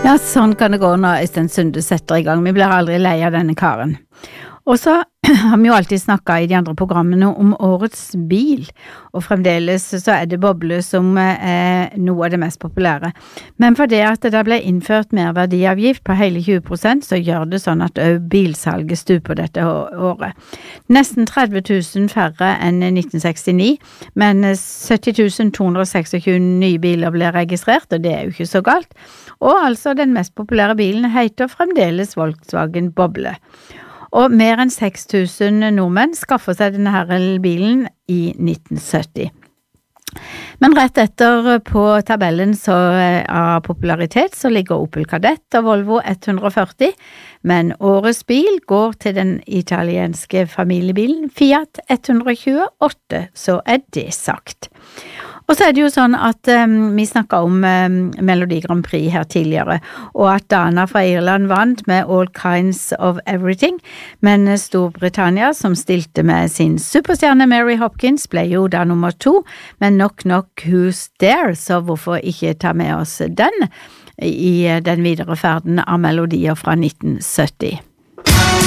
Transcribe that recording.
Ja, sånn kan det gå når Øystein Sunde setter I gang. Vi blir aldri lei av denne karen. Og så har vi jo alltid snakket I de andre programmene om årets bil, og fremdeles så det boble som noe av det mest populære. Men for det at det ble innført merverdiavgift på hele 20%, så gjør det sånn at bilsalget stuper dette året. Nesten 30 000 færre enn 1969, men 70 226 nye biler ble registrert, og det jo ikke så galt. Og altså den mest populære bilen heter fremdeles Volkswagen Boble. Og mer enn 6 000 nordmenn skaffer seg denne her bilen I 1970. Men rett etter på tabellen av popularitet så ligger Opel Kadett og Volvo 140, men årets bil går til den italienske familiebilen Fiat 128, så det sagt. Og så det jo sånn at vi snakket om Melodi Grand Prix her tidligere, og at Dana fra Irland vant med All Kinds of Everything, men Storbritannia, som stilte med sin superstjerne Mary Hopkins, ble jo da nummer 2, men Knock Knock Who's There, så hvorfor ikke ta med oss den I den videre ferden av melodier fra 1970?